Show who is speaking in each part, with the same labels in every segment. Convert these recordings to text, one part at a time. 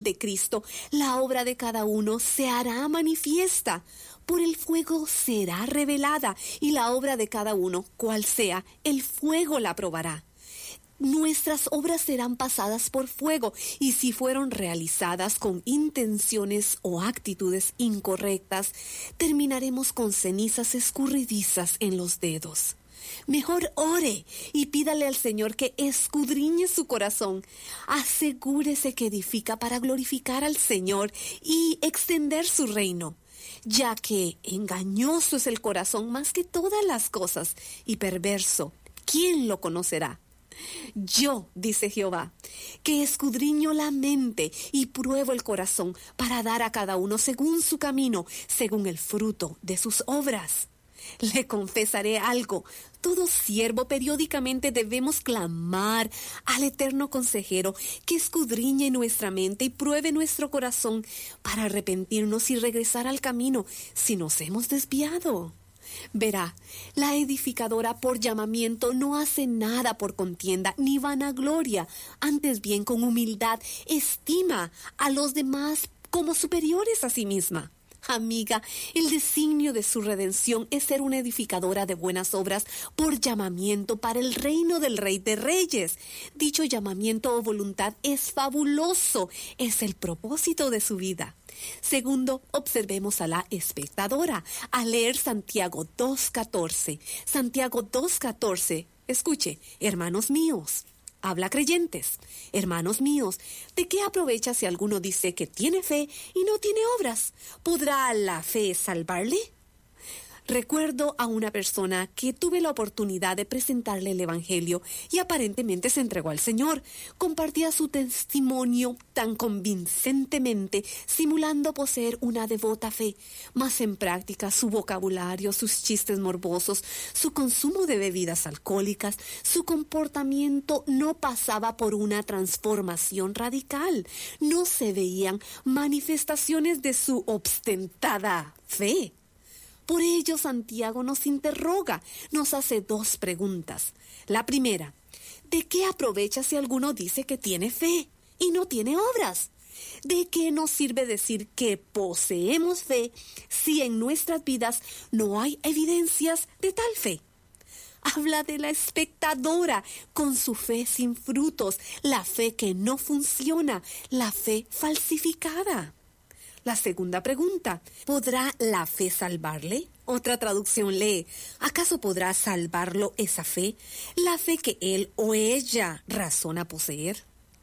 Speaker 1: de Cristo, la obra de cada uno se hará manifiesta. Por el fuego será revelada, y la obra de cada uno, cual sea, el fuego la probará. Nuestras obras serán pasadas por fuego, y si fueron realizadas con intenciones o actitudes incorrectas, terminaremos con cenizas escurridizas en los dedos. Mejor ore y pídale al Señor que escudriñe su corazón. Asegúrese que edifica para glorificar al Señor y extender su reino, ya que engañoso es el corazón más que todas las cosas y perverso. ¿Quién lo conocerá? Yo, dice Jehová, que escudriño la mente y pruebo el corazón para dar a cada uno según su camino, según el fruto de sus obras. Le confesaré algo. Todo siervo periódicamente debemos clamar al eterno consejero que escudriñe nuestra mente y pruebe nuestro corazón para arrepentirnos y regresar al camino si nos hemos desviado. Verá, la edificadora por llamamiento no hace nada por contienda ni vanagloria, antes bien con humildad estima a los demás como superiores a sí misma. Amiga, el designio de su redención es ser una edificadora de buenas obras por llamamiento para el reino del Rey de Reyes. Dicho llamamiento o voluntad es fabuloso, es el propósito de su vida. Segundo, observemos a la espectadora, al leer Santiago 2:14. Santiago 2:14, escuche, hermanos míos. Habla creyentes, hermanos míos, ¿de qué aprovecha si alguno dice que tiene fe y no tiene obras? ¿Podrá la fe salvarle? Recuerdo a una persona que tuve la oportunidad de presentarle el Evangelio y aparentemente se entregó al Señor. Compartía su testimonio tan convincentemente, simulando poseer una devota fe, mas en práctica su vocabulario, sus chistes morbosos, su consumo de bebidas alcohólicas, su comportamiento no pasaba por una transformación radical. No se veían manifestaciones de su ostentada fe. Por ello, Santiago nos interroga, nos hace dos preguntas. La primera, ¿de qué aprovecha si alguno dice que tiene fe y no tiene obras? ¿De qué nos sirve decir que poseemos fe si en nuestras vidas no hay evidencias de tal fe? Habla de la espectadora con su fe sin frutos, la fe que no funciona, la fe falsificada. La segunda pregunta, ¿podrá la fe salvarle? Otra traducción lee, ¿acaso podrá salvarlo esa fe? La fe que él o ella razona poseer.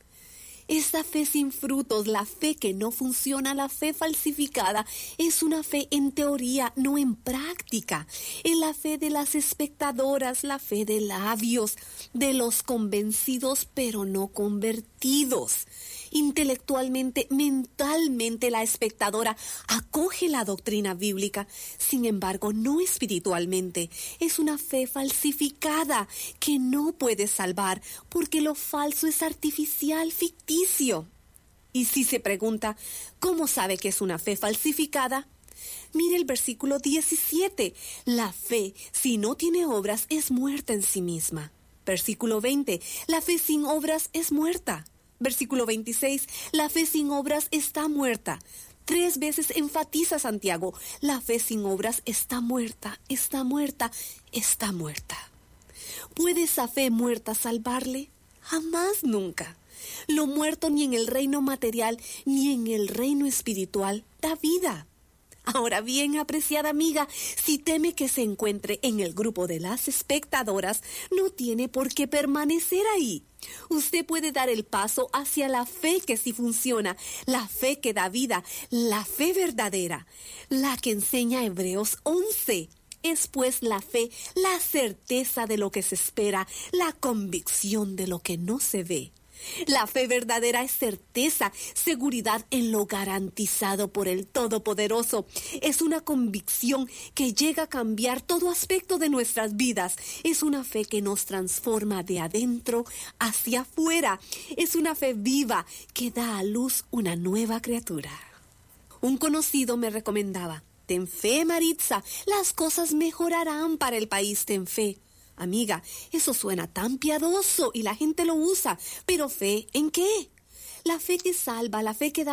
Speaker 1: Esta fe sin frutos, la fe que no funciona, la fe falsificada, es una fe en teoría, no en práctica. Es la fe de las espectadoras, la fe de labios, de los convencidos pero no convertidos. Intelectualmente, mentalmente, la espectadora acoge la doctrina bíblica, sin embargo, no espiritualmente. Es una fe falsificada que no puede salvar, porque lo falso es artificial, ficticio. Y si se pregunta, ¿cómo sabe que es una fe falsificada? Mire el versículo 17. La fe, si no tiene obras, es muerta en sí misma. Versículo 20. La fe sin obras es muerta. Versículo 26, la fe sin obras está muerta. 3 veces enfatiza Santiago, la fe sin obras está muerta, está muerta, está muerta. ¿Puede esa fe muerta salvarle? Jamás, nunca. Lo muerto ni en el reino material ni en el reino espiritual da vida. Ahora bien, apreciada amiga, si teme que se encuentre en el grupo de las espectadoras, no tiene por qué permanecer ahí. Usted puede dar el paso hacia la fe que sí funciona, la fe que da vida, la fe verdadera, la que enseña Hebreos 11. Es pues la fe, la certeza de lo que se espera, la convicción de lo que no se ve. La fe verdadera es certeza, seguridad en lo garantizado por el Todopoderoso. Es una convicción que llega a cambiar todo aspecto de nuestras vidas. Es una fe que nos transforma de adentro hacia afuera. Es una fe viva que da a luz una nueva criatura. Un conocido me recomendaba, ten fe, Maritza, las cosas mejorarán para el país, ten fe. Amiga, eso suena tan piadoso y la gente lo usa, pero ¿fe en qué? La fe que salva, la fe que da